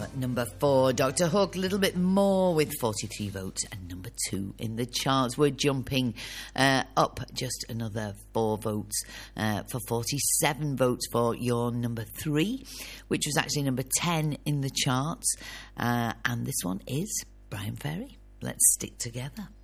number 4. Dr. Hook, a little bit more with 43 votes and number 2 in the charts. We're jumping up just another 4 votes for 47 votes for your number 3, which was actually number 10 in the charts. And this one is Brian Ferry. Let's Stick Together.